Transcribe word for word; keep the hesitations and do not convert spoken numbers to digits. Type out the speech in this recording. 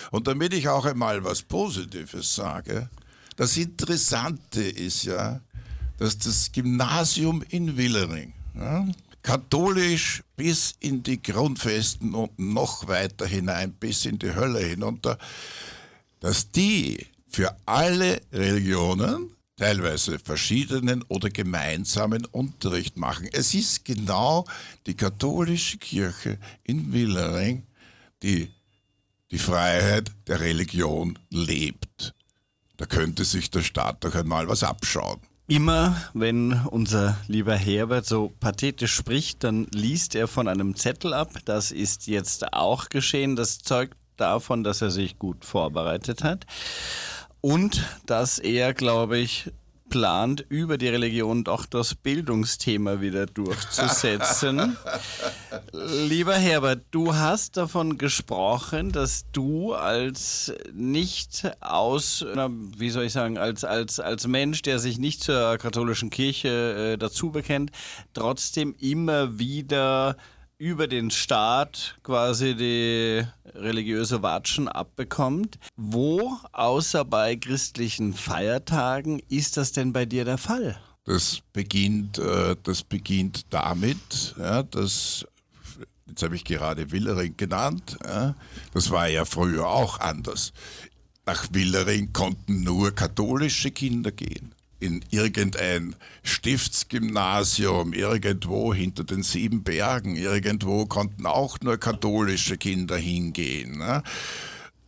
Und damit ich auch einmal was Positives sage, das Interessante ist ja, dass das Gymnasium in Willering, ja, katholisch bis in die Grundfesten und noch weiter hinein, bis in die Hölle hinunter, dass die für alle Religionen teilweise verschiedenen oder gemeinsamen Unterricht machen. Es ist genau die katholische Kirche in Willering, die die Freiheit der Religion lebt. Da könnte sich der Staat doch einmal was abschauen. Immer wenn unser lieber Herbert so pathetisch spricht, dann liest er von einem Zettel ab. Das ist jetzt auch geschehen. Das zeugt davon, dass er sich gut vorbereitet hat und dass er, glaube ich, plant, über die Religion doch das Bildungsthema wieder durchzusetzen. Lieber Herbert, du hast davon gesprochen, dass du als nicht aus, na, wie soll ich sagen, als, als, als Mensch, der sich nicht zur katholischen Kirche äh, dazu bekennt, trotzdem immer wieder über den Staat quasi die religiöse Watschen abbekommt. Wo, außer bei christlichen Feiertagen, ist das denn bei dir der Fall? Das beginnt, äh, das beginnt damit, ja, dass, jetzt habe ich gerade Willering genannt, ja, das war ja früher auch anders. Nach Willering konnten nur katholische Kinder gehen. In irgendein Stiftsgymnasium, irgendwo hinter den sieben Bergen, irgendwo konnten auch nur katholische Kinder hingehen. Ne?